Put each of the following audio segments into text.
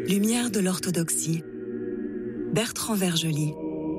Lumière de l'orthodoxie. Bertrand Vergely.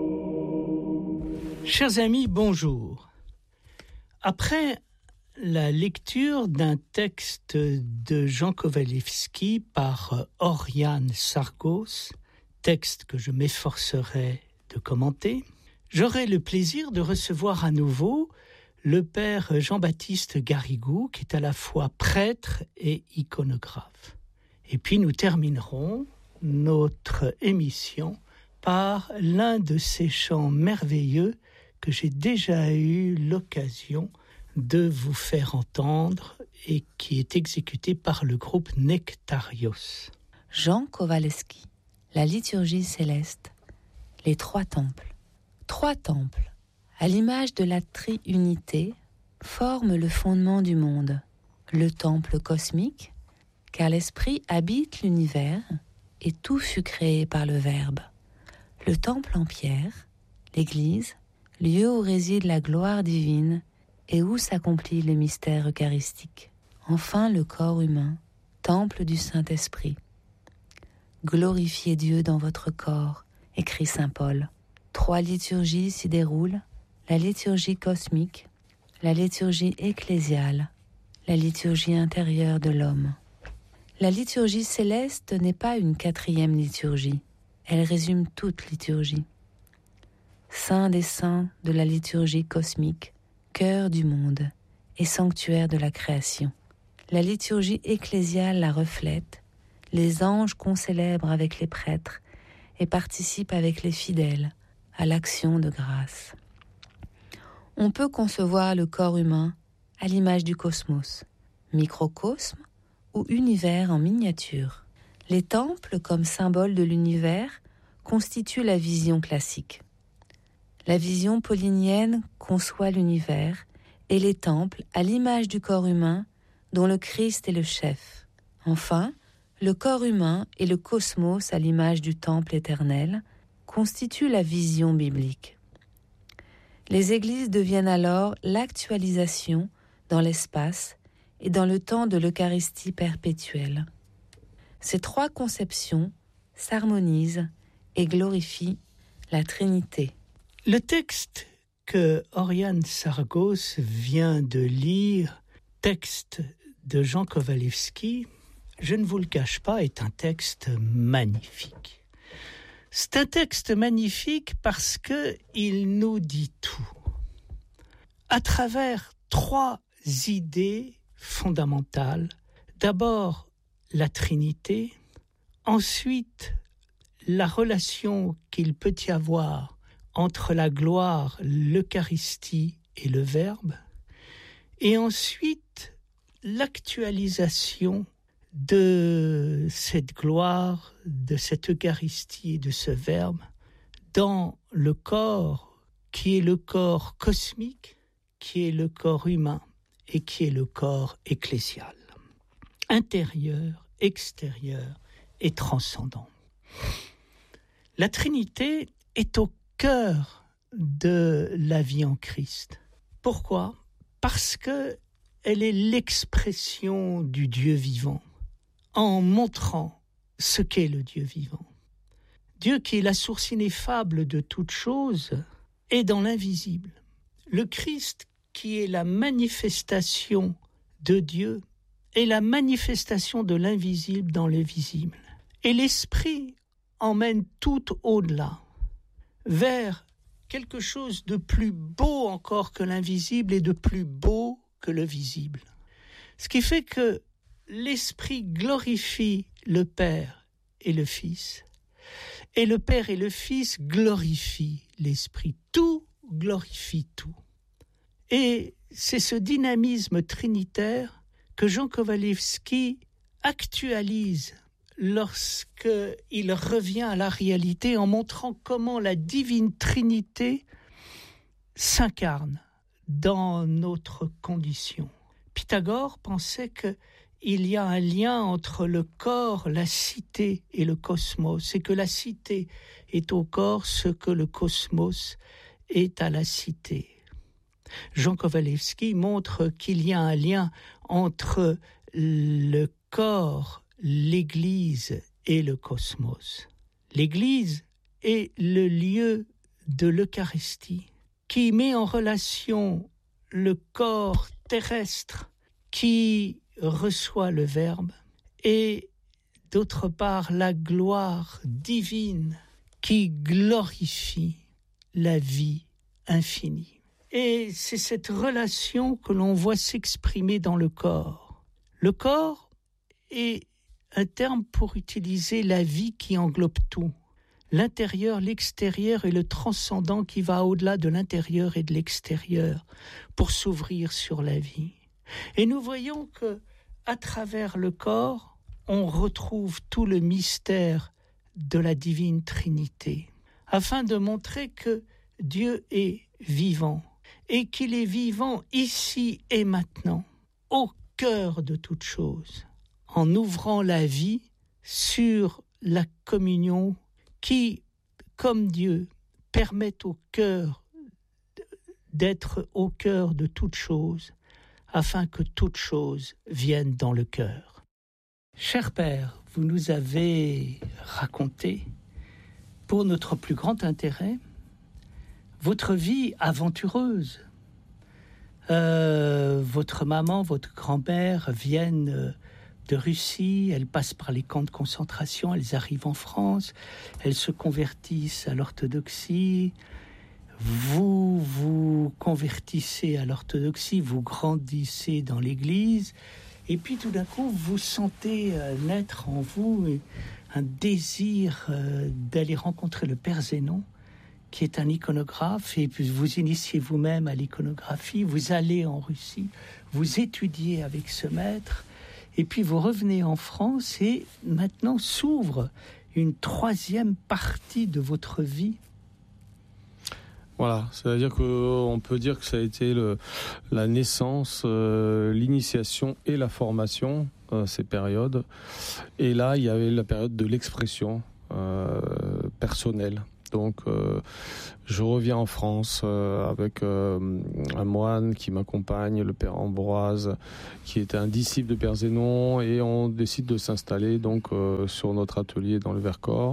Chers amis, bonjour. Après la lecture d'un texte de Jean Kowalewski par Oriane Sargos, texte que je m'efforcerai de commenter, j'aurai le plaisir de recevoir à nouveau le père Jean-Baptiste Garrigou, qui est à la fois prêtre et iconographe. Et puis nous terminerons notre émission par l'un de ces chants merveilleux que j'ai déjà eu l'occasion de vous faire entendre et qui est exécuté par le groupe Nectarios. Jean Kowalewski, la liturgie céleste, les trois temples. Trois temples, à l'image de la triunité, forment le fondement du monde. Le temple cosmique, car l'Esprit habite l'univers et tout fut créé par le Verbe. Le temple en pierre, l'Église, lieu où réside la gloire divine et où s'accomplit le mystère eucharistique. Enfin le corps humain, temple du Saint-Esprit. Glorifiez Dieu dans votre corps, écrit saint Paul. Trois liturgies s'y déroulent, la liturgie cosmique, la liturgie ecclésiale, la liturgie intérieure de l'homme. La liturgie céleste n'est pas une quatrième liturgie, elle résume toute liturgie. Saint des saints de la liturgie cosmique, cœur du monde et sanctuaire de la création. La liturgie ecclésiale la reflète, les anges concélèbrent avec les prêtres et participent avec les fidèles à l'action de grâce. On peut concevoir le corps humain à l'image du cosmos, microcosme ou univers en miniature. Les temples, comme symbole de l'univers, constituent la vision classique. La vision paulinienne conçoit l'univers et les temples à l'image du corps humain dont le Christ est le chef. Enfin, le corps humain et le cosmos à l'image du temple éternel constituent la vision biblique. Les églises deviennent alors l'actualisation dans l'espace et dans le temps de l'Eucharistie perpétuelle. Ces trois conceptions s'harmonisent et glorifient la Trinité. Le texte que Oriane Sargos vient de lire, texte de Jean Kowalewski, je ne vous le cache pas, est un texte magnifique. C'est un texte magnifique parce qu'il nous dit tout. À travers trois idées fondamentales. D'abord, la Trinité. Ensuite, la relation qu'il peut y avoir entre la gloire, l'Eucharistie et le Verbe. Et ensuite, l'actualisation de cette gloire, de cette Eucharistie et de ce Verbe dans le corps qui est le corps cosmique, qui est le corps humain et qui est le corps ecclésial, intérieur, extérieur et transcendant. La Trinité est au cœur de la vie en Christ. Pourquoi ? Parce qu'elle est l'expression du Dieu vivant, en montrant ce qu'est le Dieu vivant. Dieu qui est la source ineffable de toute chose est dans l'invisible. Le Christ qui est la manifestation de Dieu est la manifestation de l'invisible dans le visible. Et l'Esprit emmène tout au-delà, vers quelque chose de plus beau encore que l'invisible et de plus beau que le visible. Ce qui fait que l'Esprit glorifie le Père et le Fils, et le Père et le Fils glorifient l'Esprit. Tout glorifie tout. Et c'est ce dynamisme trinitaire que Jean Kowalewski actualise lorsqu'il revient à la réalité en montrant comment la divine Trinité s'incarne dans notre condition. Pythagore pensait qu'il y a un lien entre le corps, la cité et le cosmos, et que la cité est au corps ce que le cosmos est à la cité. Jean Kowalewski montre qu'il y a un lien entre le corps, l'Église et le cosmos. L'Église est le lieu de l'Eucharistie qui met en relation le corps terrestre qui reçoit le Verbe et d'autre part la gloire divine qui glorifie la vie infinie. Et c'est cette relation que l'on voit s'exprimer dans le corps. Le corps est un terme pour utiliser la vie qui englobe tout. L'intérieur, l'extérieur et le transcendant qui va au-delà de l'intérieur et de l'extérieur pour s'ouvrir sur la vie. Et nous voyons que, à travers le corps, on retrouve tout le mystère de la divine Trinité, afin de montrer que Dieu est vivant et qu'il est vivant ici et maintenant, au cœur de toute chose, en ouvrant la vie sur la communion qui, comme Dieu, permet au cœur d'être au cœur de toute chose, afin que toute chose vienne dans le cœur. Cher Père, vous nous avez raconté, pour notre plus grand intérêt, votre vie aventureuse. Votre maman, votre grand-mère viennent de Russie, elles passent par les camps de concentration, elles arrivent en France, elles se convertissent à l'orthodoxie. Vous vous convertissez à l'orthodoxie, vous grandissez dans l'Église, et puis tout d'un coup, vous sentez naître en vous un désir d'aller rencontrer le Père Zénon, qui est un iconographe, et puis vous initiez vous-même à l'iconographie, vous allez en Russie, vous étudiez avec ce maître, et puis vous revenez en France, et maintenant s'ouvre une troisième partie de votre vie. Voilà, c'est-à-dire qu'on peut dire que ça a été la naissance, l'initiation et la formation, ces périodes. Et là, il y avait la période de l'expression personnelle. Donc, je reviens en France avec un moine qui m'accompagne, le Père Ambroise, qui était un disciple de Père Zénon, et on décide de s'installer donc sur notre atelier dans le Vercors.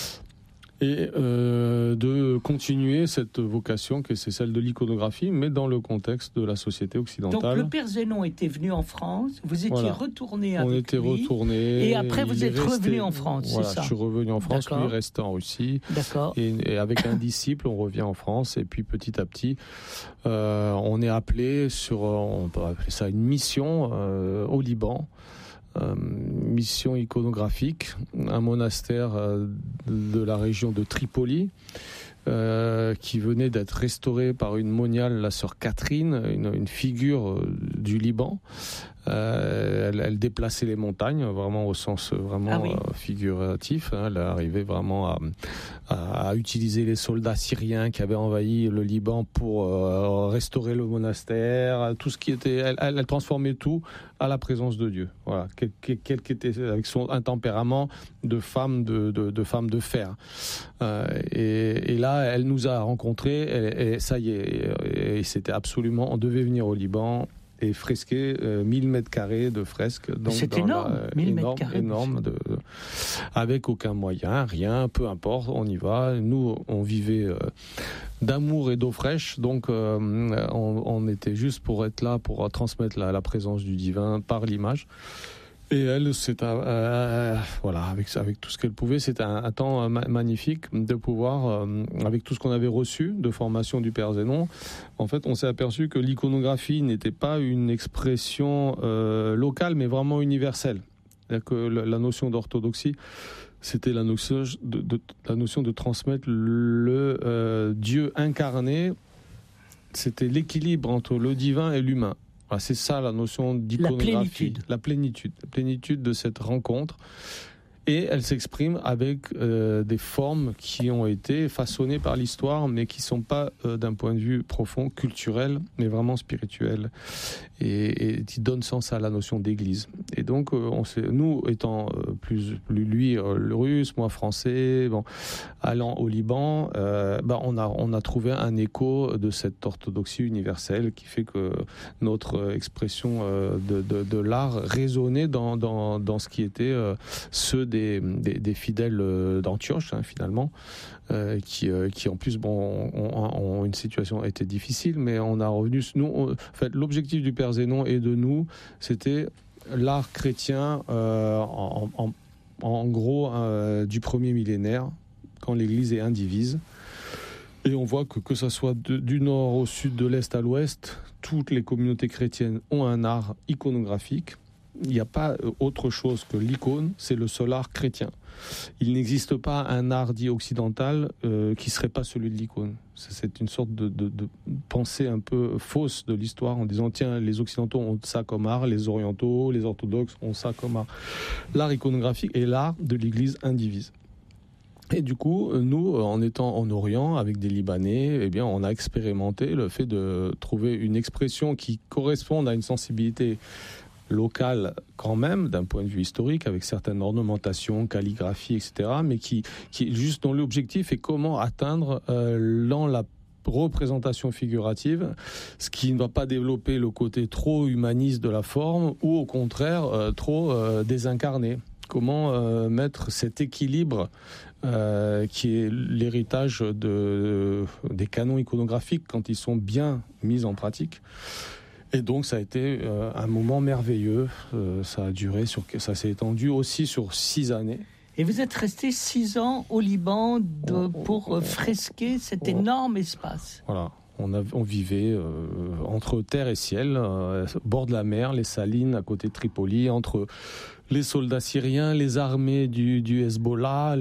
Et de continuer cette vocation, que c'est celle de l'iconographie, mais dans le contexte de la société occidentale. Donc le Père Zénon était venu en France, vous étiez retourné avec lui. On était retourné. Et après vous êtes revenu en France, voilà, c'est ça? Je suis revenu en France, lui reste en Russie. D'accord. Et avec un disciple, on revient en France, et puis petit à petit, on est appelé sur, on peut appeler ça une mission au Liban. Mission iconographique, un monastère de la région de Tripoli qui venait d'être restauré par une moniale, la sœur Catherine, une figure du Liban. Elle déplaçait les montagnes, vraiment au sens vraiment figuratif. Elle arrivait vraiment à utiliser les soldats syriens qui avaient envahi le Liban pour restaurer le monastère. Tout ce qui était, elle transformait tout à la présence de Dieu. Voilà, quel qu'était avec un tempérament de femme de femme de fer. Et là, elle nous a rencontrés. Et ça y est, et c'était absolument. On devait venir au Liban. Et fresqué 1000 mètres carrés de fresques. Donc c'est énorme, 1000 mètres carrés. Énorme, avec aucun moyen, rien, peu importe, on y va. Nous, on vivait d'amour et d'eau fraîche, donc on était juste pour être là, pour transmettre la présence du divin par l'image. Et elle, voilà, avec tout ce qu'elle pouvait, c'était un temps magnifique de pouvoir, avec tout ce qu'on avait reçu de formation du Père Zénon, en fait, on s'est aperçu que l'iconographie n'était pas une expression locale, mais vraiment universelle. C'est-à-dire que la notion d'orthodoxie, c'était la notion de transmettre le Dieu incarné. C'était l'équilibre entre le divin et l'humain. C'est ça la notion d'iconographie, la plénitude de cette rencontre. Et elle s'exprime avec des formes qui ont été façonnées par l'histoire, mais qui ne sont pas d'un point de vue profond, culturel, mais vraiment spirituel, et qui donnent sens à la notion d'église. Et donc, nous étant plus lui russe, moi français, allant au Liban, on a trouvé un écho de cette orthodoxie universelle qui fait que notre expression de l'art résonnait dans ce qui était ceux des fidèles d'Antioche, finalement, qui en plus ont une situation était difficile, mais on a revenu. Nous, en fait, l'objectif du Père Zénon et de nous, c'était l'art chrétien en gros du premier millénaire, quand l'Église est indivise. Et on voit que ça soit du nord au sud, de l'est à l'ouest, toutes les communautés chrétiennes ont un art iconographique. Il n'y a pas autre chose que l'icône, c'est le seul art chrétien. Il n'existe pas un art dit occidental qui ne serait pas celui de l'icône. C'est une sorte de pensée un peu fausse de l'histoire en disant tiens, les occidentaux ont ça comme art, les orientaux, les orthodoxes ont ça comme art. L'art iconographique est l'art de l'Église indivise. Et du coup, nous, en étant en Orient, avec des Libanais, eh bien, on a expérimenté le fait de trouver une expression qui corresponde à une sensibilité locale quand même, d'un point de vue historique, avec certaines ornementations, calligraphie, etc., mais qui juste dont l'objectif est comment atteindre dans la représentation figurative, ce qui ne va pas développer le côté trop humaniste de la forme, ou au contraire, trop désincarné. Comment mettre cet équilibre qui est l'héritage des canons iconographiques quand ils sont bien mis en pratique. Et donc ça a été un moment merveilleux. Ça s'est étendu aussi sur 6 années. Et vous êtes resté 6 ans au Liban pour fresquer cet énorme espace. Voilà. On vivait entre terre et ciel, au bord de la mer, les Salines à côté de Tripoli, entre les soldats syriens, les armées du Hezbollah,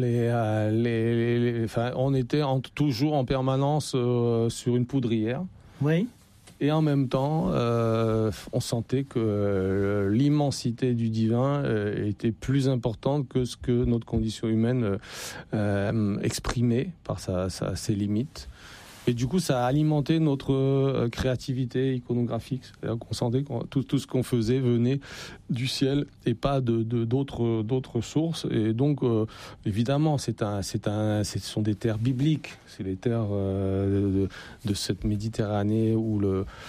on était toujours en permanence sur une poudrière. Oui. Et en même temps, on sentait que l'immensité du divin était plus importante que ce que notre condition humaine exprimait par ses limites. Et du coup, ça a alimenté notre créativité iconographique. C'est-à-dire qu'on sentait que tout ce qu'on faisait venait du ciel et pas d'autres sources. Et donc, évidemment, ce sont des terres bibliques. C'est les terres de cette Méditerranée où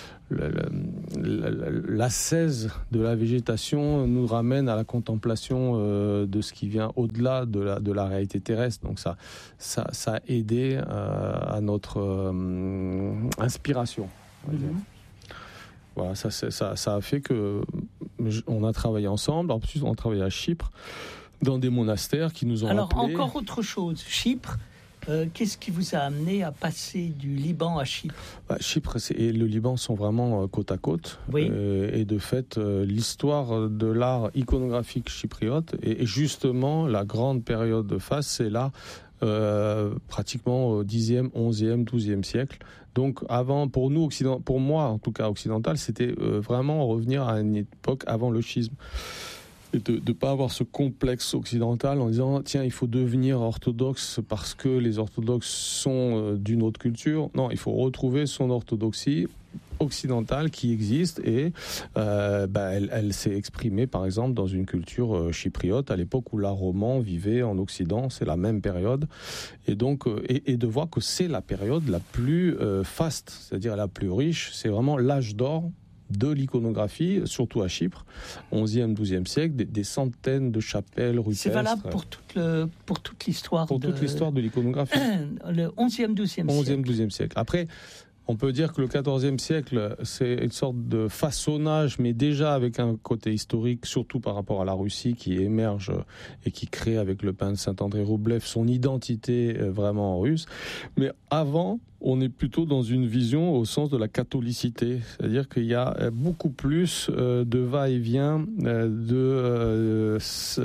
l'ascèse de la végétation nous ramène à la contemplation de ce qui vient au-delà de la réalité terrestre. Donc ça a aidé à notre inspiration. Voilà, ça a fait que on a travaillé ensemble. En plus, on a travaillé à Chypre dans des monastères qui nous ont appelés. Alors encore autre chose, Chypre. Qu'est-ce qui vous a amené à passer du Liban à Chypre ? Chypre et le Liban sont vraiment côte à côte. Oui. Et de fait, l'histoire de l'art iconographique chypriote et justement la grande période de phase, c'est là pratiquement au 10e, 11e, 12e siècle. Donc avant, pour moi en tout cas occidental, c'était vraiment revenir à une époque avant le schisme. Et de ne pas avoir ce complexe occidental en disant tiens, il faut devenir orthodoxe parce que les orthodoxes sont d'une autre culture. Non, il faut retrouver son orthodoxie occidentale qui existe et elle s'est exprimée par exemple dans une culture chypriote à l'époque où l'art roman vivait en Occident. C'est la même période et donc et de voir que c'est la période la plus faste, c'est-à-dire la plus riche. C'est vraiment l'âge d'or de l'iconographie, surtout à Chypre, 11e, 12e siècle, des centaines de chapelles rupestres. C'est valable pour toute l'histoire toute l'histoire de l'iconographie. Le 11e, 12e siècle. 11e, 12e siècle. Après, on peut dire que le 14e siècle, c'est une sorte de façonnage, mais déjà avec un côté historique, surtout par rapport à la Russie qui émerge et qui crée avec le peintre Saint-André Roublev son identité vraiment russe. Mais avant, on est plutôt dans une vision au sens de la catholicité, c'est-à-dire qu'il y a beaucoup plus de va-et-vient, de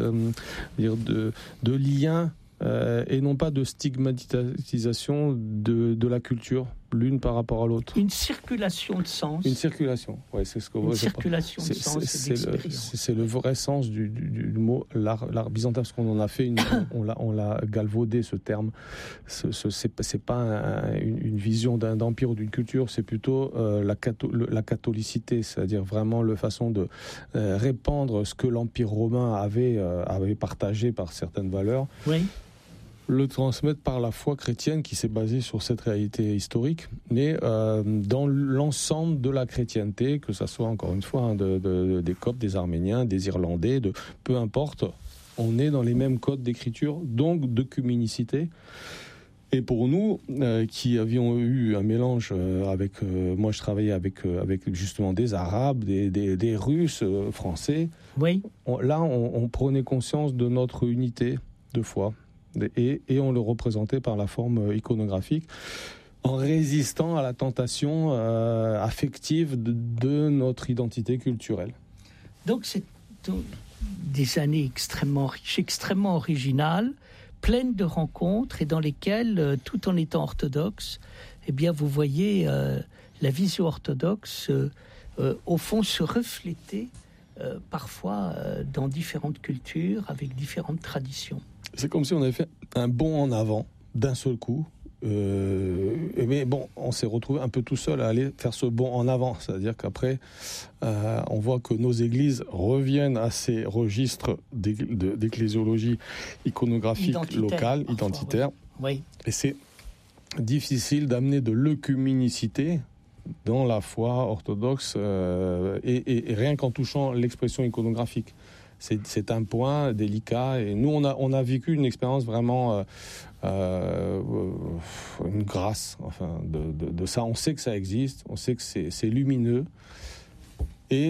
liens et non pas de stigmatisation de la culture, l'une par rapport à l'autre. Une circulation de sens. Une circulation, ouais, c'est ce que Une circulation de sens et d'expérience. C'est le vrai sens du mot l'art byzantin, parce qu'on en a fait on l'a galvaudé ce terme. C'est pas une vision d'empire ou d'une culture, c'est plutôt la catholicité, c'est-à-dire vraiment la façon de répandre ce que l'empire romain avait partagé par certaines valeurs. Oui. Le transmettre par la foi chrétienne qui s'est basée sur cette réalité historique, mais dans l'ensemble de la chrétienté, que ça soit encore une fois des Coptes, des Arméniens, des Irlandais, peu importe, on est dans les mêmes codes d'écriture, donc d'œcuménicité. Et pour nous, qui avions eu un mélange avec... moi, je travaillais avec justement des Arabes, des Russes, Français. Oui. On prenait conscience de notre unité de foi. Et on le représentait par la forme iconographique, en résistant à la tentation affective de notre identité culturelle. Donc, c'est des années extrêmement riches, extrêmement originales, pleines de rencontres et dans lesquelles, tout en étant orthodoxe, eh bien, vous voyez la vision orthodoxe, au fond, se refléter parfois dans différentes cultures, avec différentes traditions. C'est comme si on avait fait un bond en avant d'un seul coup. Mais bon, on s'est retrouvé un peu tout seul à aller faire ce bond en avant. C'est-à-dire qu'après, on voit que nos églises reviennent à ces registres d'ecclésiologie iconographique locale, identitaire. Oui. Et c'est difficile d'amener de l'œcuménicité dans la foi orthodoxe, et rien qu'en touchant l'expression iconographique. C'est un point délicat, et nous on a vécu une expérience vraiment une grâce, enfin, de ça. On sait que ça existe, on sait que c'est lumineux, et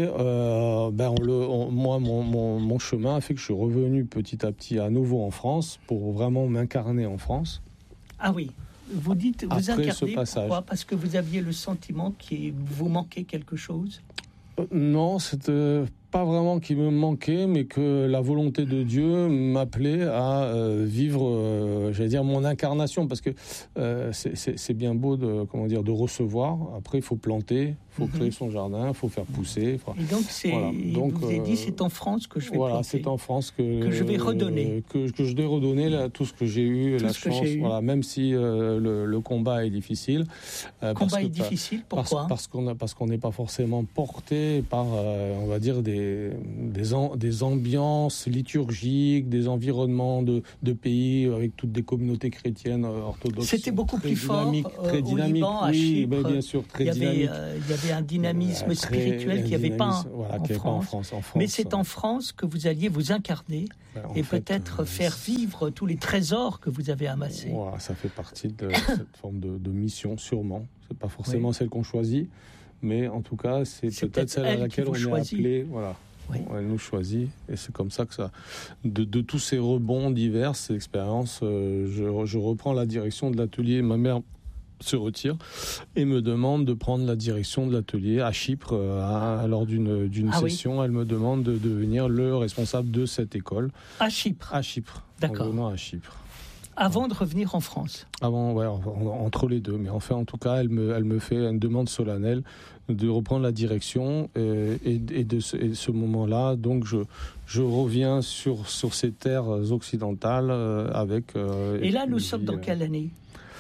moi mon chemin a fait que je suis revenu petit à petit à nouveau en France pour vraiment m'incarner en France. Ah oui. Vous dites, vous après incarnez, ce passage. Pourquoi ? Parce que vous aviez le sentiment qu'il vous manquait quelque chose ? Non, c'était pas vraiment qu'il me manquait, mais que la volonté de Dieu m'appelait à vivre, j'allais dire, mon incarnation, parce que c'est bien beau de recevoir. Après, il faut planter, il faut créer son jardin, il faut faire pousser. Et donc, vous vous avez dit, c'est en France que je vais planter. C'est en France que je vais redonner. Que je vais redonner tout ce que j'ai eu, la chance. Voilà, même si le combat est difficile. Difficile, pourquoi ? Parce qu'on n'est pas forcément porté par, on va dire, des ambiances liturgiques, des environnements de pays avec toutes des communautés chrétiennes orthodoxes. C'était beaucoup plus fort très dynamique, Liban, à Chypre. Bien sûr, très dynamique. Il y avait un dynamisme spirituel qu'il n'y avait pas en France. Mais c'est en France que vous alliez vous incarner et peut-être faire vivre tous les trésors que vous avez amassés. Voilà, ça fait partie de cette forme de mission, sûrement. C'est pas forcément celle qu'on choisit, mais en tout cas, c'est peut-être celle à laquelle on est appelé. Voilà. Oui. Elle nous choisit, et c'est comme ça que ça, de tous ces rebonds divers, ces expériences, je reprends la direction de l'atelier. Ma mère se retire et me demande de prendre la direction de l'atelier à Chypre. Lors d'une session, elle me demande de devenir le responsable de cette école. À Chypre. À Chypre. D'accord. En venant à Chypre. Avant de revenir en France. Avant, entre les deux. Mais enfin, en tout cas, elle me fait une demande solennelle de reprendre la direction, et ce moment-là, donc je reviens sur ces terres occidentales avec. Et là, nous sommes dans quelle année ?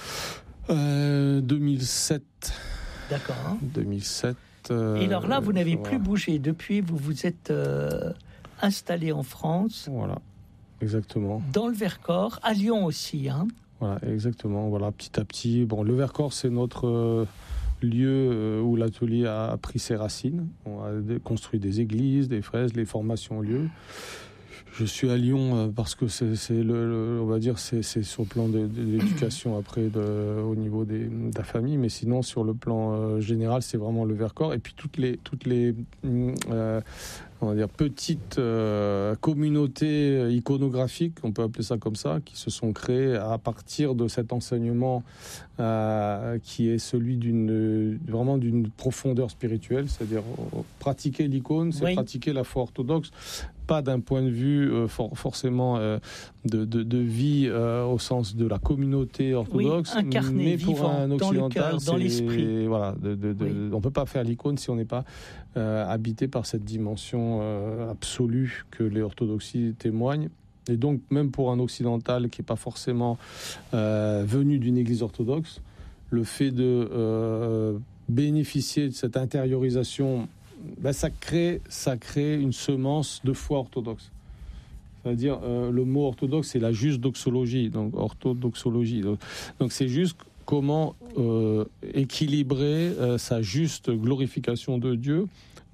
2007. D'accord. 2007. Et alors là, vous n'avez plus bougé. Depuis, vous vous êtes installé en France. Voilà. Exactement. Dans le Vercors, à Lyon aussi, hein. Voilà, exactement. Voilà, petit à petit. Bon, le Vercors, c'est notre lieu où l'atelier a pris ses racines. On a construit des églises, des fraises, les formations ont lieu. Je suis à Lyon parce que c'est on va dire, c'est sur le plan de l'éducation après au niveau de la famille, mais sinon sur le plan général, c'est vraiment le Vercors. Et puis toutes les on va dire petites communautés iconographiques, on peut appeler ça comme ça, qui se sont créées à partir de cet enseignement qui est celui vraiment d'une profondeur spirituelle, c'est-à-dire pratiquer l'icône, c'est pratiquer la foi orthodoxe, pas d'un point de vue forcément de vie au sens de la communauté orthodoxe, incarné, mais pour un occidental, dans le cœur, dans l'esprit. Voilà, on peut pas faire l'icône si on n'est pas habité par cette dimension absolue que les orthodoxies témoignent. Et donc, même pour un occidental qui n'est pas forcément venu d'une église orthodoxe, le fait de bénéficier de cette intériorisation, ça crée une semence de foi orthodoxe. C'est-à-dire, le mot orthodoxe, c'est la juste doxologie, donc orthodoxologie. Donc c'est juste comment équilibrer sa juste glorification de Dieu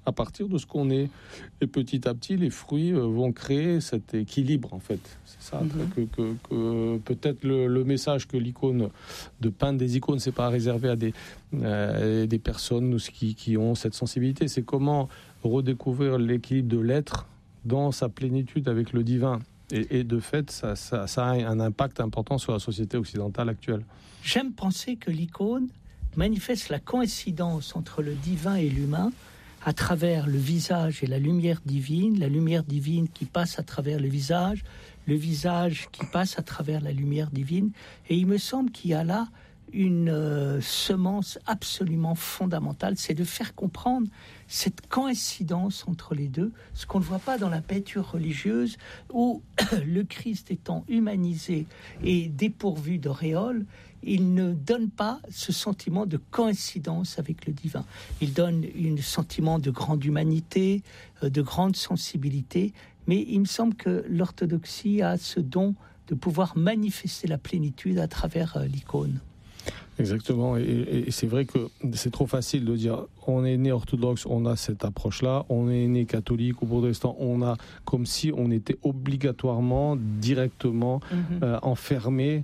à partir de ce qu'on est. Et petit à petit, les fruits vont créer cet équilibre, en fait. C'est ça, que peut-être le message que l'icône, de peindre des icônes, c'est pas réservé à des personnes qui ont cette sensibilité. C'est comment redécouvrir l'équilibre de l'être dans sa plénitude avec le divin. Et de fait, ça a un impact important sur la société occidentale actuelle. J'aime penser que l'icône manifeste la coïncidence entre le divin et l'humain à travers le visage et la lumière divine qui passe à travers le visage qui passe à travers la lumière divine. Et il me semble qu'il y a là une semence absolument fondamentale, c'est de faire comprendre cette coïncidence entre les deux, ce qu'on ne voit pas dans la peinture religieuse, où le Christ étant humanisé et dépourvu d'auréole, il ne donne pas ce sentiment de coïncidence avec le divin. Il donne un sentiment de grande humanité, de grande sensibilité, mais il me semble que l'orthodoxie a ce don de pouvoir manifester la plénitude à travers l'icône. Exactement, et c'est vrai que c'est trop facile de dire on est né orthodoxe, on a cette approche-là, on est né catholique ou protestant, on a comme si on était obligatoirement, directement enfermé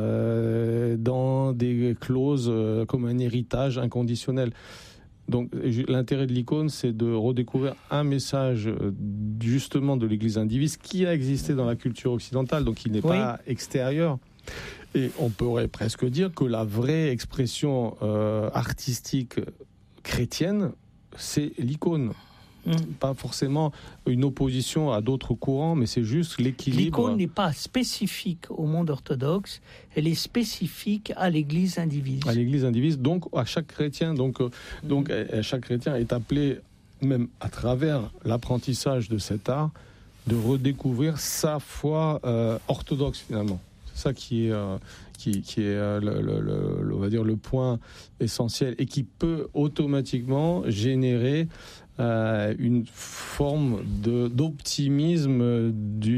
dans des clauses comme un héritage inconditionnel. Donc l'intérêt de l'icône, c'est de redécouvrir un message justement de l'Église indivise qui a existé dans la culture occidentale, donc il n'est pas extérieur. Et on pourrait presque dire que la vraie expression artistique chrétienne, c'est l'icône. Pas forcément une opposition à d'autres courants, mais c'est juste l'équilibre. L'icône n'est pas spécifique au monde orthodoxe, elle est spécifique à l'Église indivise. À l'Église indivise, donc à chaque chrétien. Donc chaque chrétien est appelé, même à travers l'apprentissage de cet art, de redécouvrir sa foi orthodoxe finalement. C'est ça qui est on va dire le point essentiel et qui peut automatiquement générer une forme d'optimisme,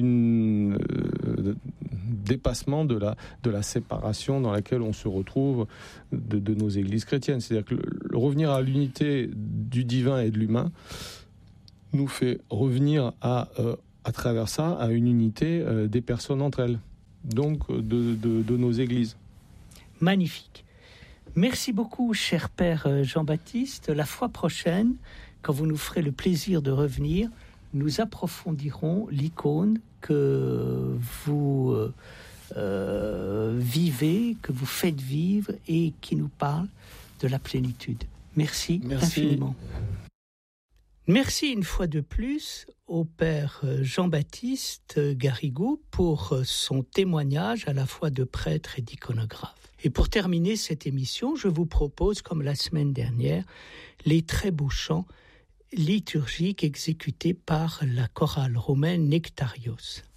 dépassement de la séparation dans laquelle on se retrouve de nos églises chrétiennes. C'est-à-dire que le revenir à l'unité du divin et de l'humain nous fait revenir à travers ça à une unité des personnes entre elles. Donc de nos églises. Magnifique. Merci beaucoup, cher Père Jean-Baptiste. La fois prochaine, quand vous nous ferez le plaisir de revenir, nous approfondirons l'icône que vous vivez, que vous faites vivre et qui nous parle de la plénitude. Merci infiniment. Merci une fois de plus au Père Jean-Baptiste Garrigou pour son témoignage à la fois de prêtre et d'iconographe. Et pour terminer cette émission, je vous propose, comme la semaine dernière, les très beaux chants liturgiques exécutés par la chorale romaine Nectarios.